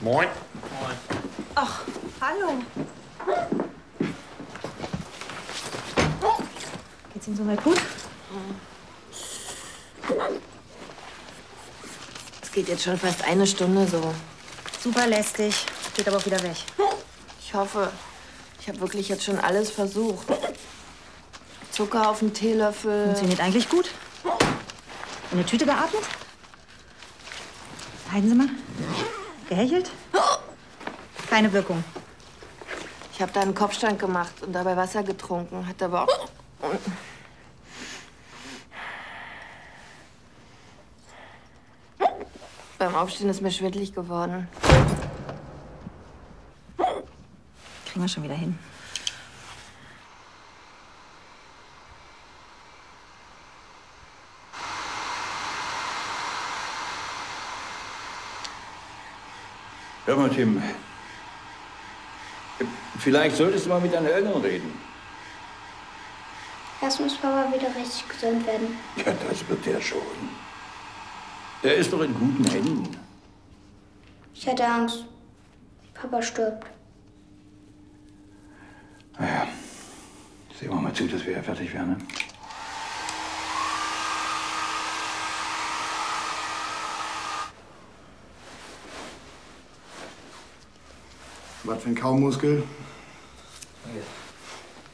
Moin. Moin. Ach, hallo. Geht's Ihnen soweit gut? Es geht jetzt schon fast eine Stunde so. Super lästig. Steht aber auch wieder weg. Ich hoffe, ich habe wirklich jetzt schon alles versucht. Zucker auf dem Teelöffel. Funktioniert eigentlich gut. In eine Tüte geatmet? Halten Sie mal. Gehechelt? Keine Wirkung. Ich habe da einen Kopfstand gemacht und dabei Wasser getrunken. Hat aber auch... Beim Aufstehen ist mir schwindelig geworden. Kriegen wir schon wieder hin. Hör mal, Tim. Vielleicht solltest du mal mit deinen Eltern reden. Erst muss Papa wieder richtig gesund werden. Ja, das wird er schon. Er ist doch in guten Händen. Ich hatte Angst. Papa stirbt. Naja, sehen wir mal zu, dass wir fertig werden. Ne? Was für ein Kaumuskel?